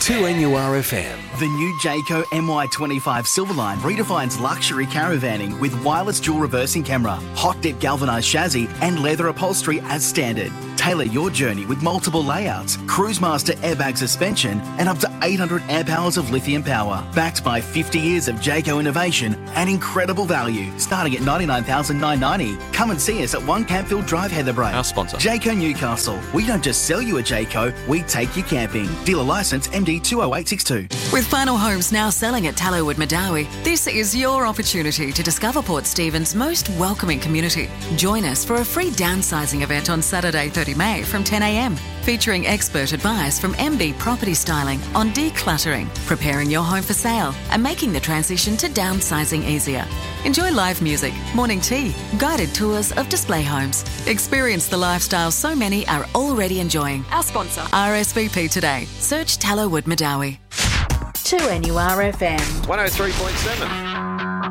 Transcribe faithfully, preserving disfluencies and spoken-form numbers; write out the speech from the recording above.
two N U R F M. The new Jayco M Y twenty-five Silverline redefines luxury caravanning with wireless dual reversing camera, hot dip galvanised chassis and leather upholstery as standard. Tailor your journey with multiple layouts, Cruisemaster airbag suspension and up to eight hundred amp hours of lithium power. Backed by fifty years of Jayco innovation and incredible value, starting at ninety-nine thousand nine hundred ninety dollars. Come and see us at one Campfield Drive, Heatherbrae. Our sponsor. Jayco Newcastle. We don't just sell you a Jayco, we take you camping. Dealer licence M D two oh eight six two. With Final Homes now selling at Tallowood Madawi, this is your opportunity to discover Port Stephens' most welcoming community. Join us for a free downsizing event on Saturday, the thirtieth of May from ten a m, featuring expert advice from M B Property Styling on decluttering, preparing your home for sale and making the transition to downsizing easier. Enjoy live music, morning tea, guided tours of display homes. Experience the lifestyle so many are already enjoying. Our sponsor. R S V P today. Search Tallowood Madawi. two N U R F M. one oh three point seven.